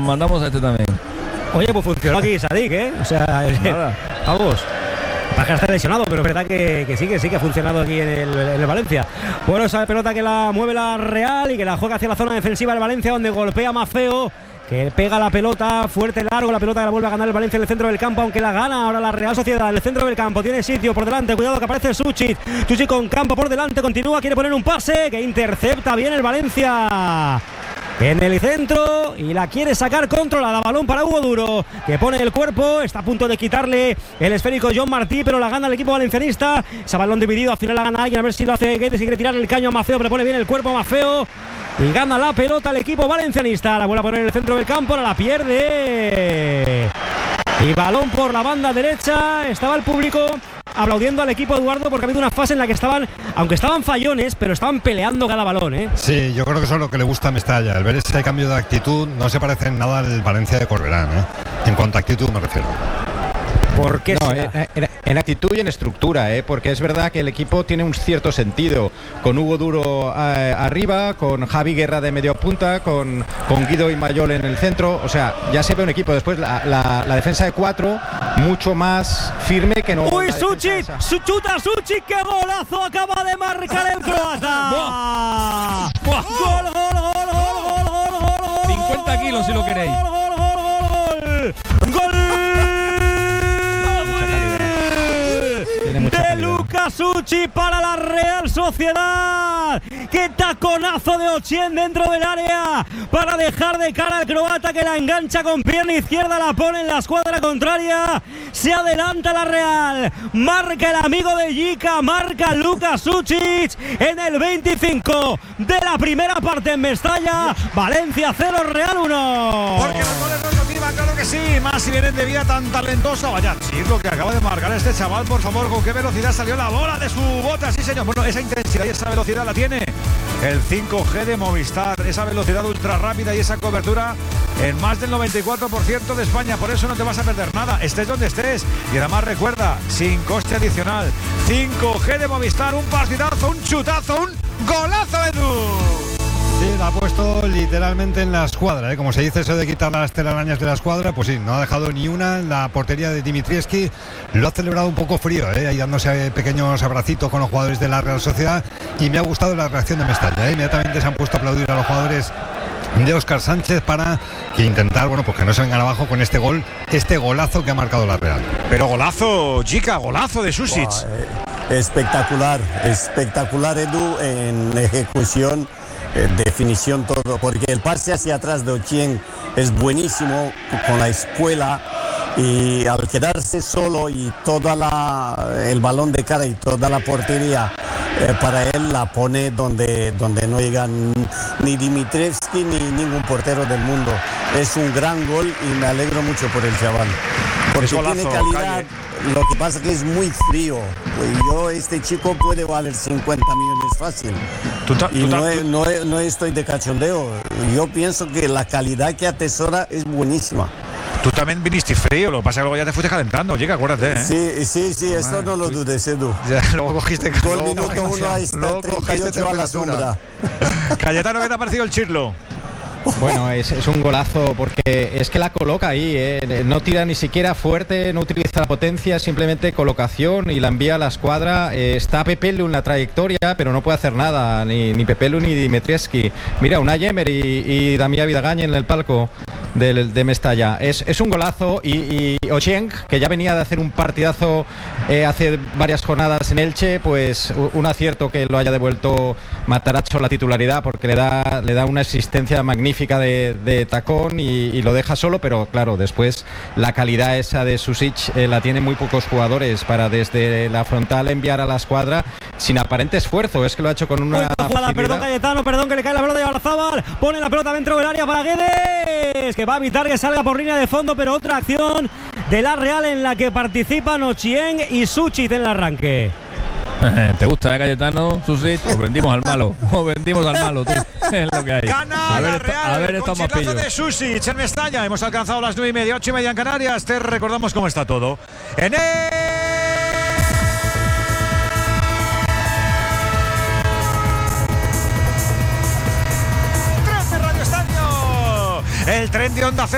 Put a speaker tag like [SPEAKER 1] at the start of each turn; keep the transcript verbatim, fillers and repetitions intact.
[SPEAKER 1] mandamos a este también.
[SPEAKER 2] Oye, pues funcionó aquí Sadik, ¿eh? O sea, nada. Vamos. Baja está lesionado, pero es verdad que, que sí, que sí que ha funcionado aquí en el, en el Valencia. Bueno, esa pelota que la mueve la Real y que la juega hacia la zona defensiva del Valencia, donde golpea Maffeo, que pega la pelota fuerte, largo, la pelota que la vuelve a ganar el Valencia en el centro del campo, aunque la gana ahora la Real Sociedad en el centro del campo. Tiene sitio por delante, cuidado que aparece Suchit. Suchit con Campo por delante, continúa, quiere poner un pase que intercepta bien el Valencia en el centro y la quiere sacar controlada. Balón para Hugo Duro, que pone el cuerpo, está a punto de quitarle el esférico John Martí, pero la gana el equipo valencianista. Ese balón dividido, al final la gana alguien, a ver si lo hace Guedes, si quiere tirar el caño a Maffeo, pero pone bien el cuerpo a Maffeo y gana la pelota el equipo valencianista. La vuelve a poner en el centro del campo, ahora la pierde y balón por la banda derecha. Estaba el público aplaudiendo al equipo, Eduardo, porque ha habido una fase en la que estaban, aunque estaban fallones, pero estaban peleando cada balón, ¿eh?
[SPEAKER 3] Sí, yo creo que eso es lo que le gusta a Mestalla, el ver ese cambio de actitud. No se parece en nada al Valencia de Corberán, ¿eh? En cuanto a actitud me refiero.
[SPEAKER 4] ¿Por qué? No, en, en, en actitud y en estructura, ¿eh? Porque es verdad que el equipo tiene un cierto sentido, con Hugo Duro eh, arriba, con Javi Guerra de medio punta, con, con Guido y Mayol en el centro. O sea, ya se ve un equipo. Después la, la, la defensa de cuatro, mucho más firme que no.
[SPEAKER 2] ¡Uy, Suchit! ¡Chuta Suchit! ¡Qué golazo acaba de marcar el croata!
[SPEAKER 1] ¡Buah! ¡Buah!
[SPEAKER 2] ¡Gol, gol, gol, gol, gol, gol, gol, gol!
[SPEAKER 1] cincuenta kilos si lo queréis.
[SPEAKER 2] ¡Gol, gol, gol, gol! ¡Gol! De Lucas Suchit para la Real Sociedad. ¡Qué taconazo de Ochieng dentro del área para dejar de cara al croata, que la engancha con pierna izquierda, la pone en la escuadra contraria! Se adelanta la Real, marca el amigo de Jica, marca Lucas Suchit en el veinticinco de la primera parte en Mestalla. Valencia cero, Real uno.
[SPEAKER 5] Porque los goles nos motivan, claro que sí, más si vienen de vida tan talentosa. Vaya chico que acaba de marcar este chaval, por favor, con qué velocidad salió la bola de su bota. Sí, señor, bueno, esa intensidad y esa velocidad la tiene el cinco G de Movistar, esa velocidad ultra rápida y esa cobertura en más del noventa y cuatro por ciento de España. Por eso no te vas a perder nada, estés donde estés. Y además recuerda, sin coste adicional, cinco G de Movistar, un partidazo, un chutazo, un golazo, Edu.
[SPEAKER 3] Sí, la ha puesto literalmente en la escuadra, ¿eh? Como se dice eso de quitar las telarañas de la escuadra, pues sí, no ha dejado ni una en la portería de Dimitrievski. Lo ha celebrado un poco frío, ¿eh? Ahí dándose pequeños abracitos con los jugadores de la Real Sociedad, y me ha gustado la reacción de Mestalla, ¿eh? Inmediatamente se han puesto a aplaudir a los jugadores de Óscar Sánchez para que intentar, bueno, pues que no se vengan abajo con este gol, este golazo que ha marcado la Real.
[SPEAKER 5] Pero golazo, chica, golazo de Suchit.
[SPEAKER 6] Wow, eh, espectacular, espectacular, Edu, en ejecución, eh, definición, todo, porque el pase hacia atrás de Ochieng es buenísimo con la escuela, y al quedarse solo y toda la el balón de cara y toda la portería eh, para él la pone donde, donde no llegan ni Dimitrievski ni ningún portero del mundo. Es un gran gol y me alegro mucho por el chaval, porque
[SPEAKER 5] golazo,
[SPEAKER 6] tiene calidad.
[SPEAKER 5] Calle.
[SPEAKER 6] Lo que pasa es que es muy frío. Pues yo, este chico puede valer cincuenta millones fácil.
[SPEAKER 5] Tú ta,
[SPEAKER 6] y
[SPEAKER 5] tú ta,
[SPEAKER 6] no,
[SPEAKER 5] tú...
[SPEAKER 6] no, no estoy de cachondeo. Yo pienso que la calidad que atesora es buenísima.
[SPEAKER 5] Tú también viniste frío, lo que pasa es que luego ya te fuiste calentando, llega, acuérdate, ¿eh?
[SPEAKER 6] Sí, sí, sí, esto no lo dudes, Edu.
[SPEAKER 5] Ya, luego cogiste
[SPEAKER 6] Todo el
[SPEAKER 5] luego
[SPEAKER 6] minuto
[SPEAKER 5] cogiste,
[SPEAKER 6] uno ahí está treinta y ocho a la sombra.
[SPEAKER 5] Cayetano, ¿qué te ha parecido el Chirlo?
[SPEAKER 4] Bueno, es, es un golazo porque es que la coloca ahí, ¿eh? No tira ni siquiera fuerte, no utiliza la potencia, simplemente colocación y la envía a la escuadra. Eh, está Pepelu en la trayectoria, pero no puede hacer nada, ni, ni Pepelu ni Dimitrievski. Mira, Unai Emery y, y Damián Vidagañ en el palco de, de Mestalla. Es, es un golazo, y, y Ochieng, que ya venía de hacer un partidazo eh, hace varias jornadas en Elche, pues un acierto que lo haya devuelto Matarazzo la titularidad, porque le da, le da una existencia magnífica De, de tacón y, y lo deja solo, pero claro, después la calidad esa de Suchit eh, la tienen muy pocos jugadores para desde la frontal enviar a la escuadra sin aparente esfuerzo. Es que lo ha hecho con una
[SPEAKER 2] jugada, perdón Cayetano, perdón, que le cae la pelota de Barzábal, pone la pelota dentro del área para Guedes, que va a evitar que salga por línea de fondo, pero otra acción de la Real en la que participan Ochieng y Suchit en el arranque.
[SPEAKER 1] ¿Te gusta, eh, Cayetano, Suchit? O vendimos al malo, o vendimos al malo, tú. Es lo que hay.
[SPEAKER 5] Gana
[SPEAKER 1] a ver,
[SPEAKER 5] la
[SPEAKER 1] esto,
[SPEAKER 5] Real,
[SPEAKER 1] a ver esto más pillo.
[SPEAKER 5] de Suchit en Mestalla. Hemos alcanzado las nueve y media, ocho y media en Canarias. Te recordamos cómo está todo en el... tren de Radio Estadio, el tren de Onda Cero.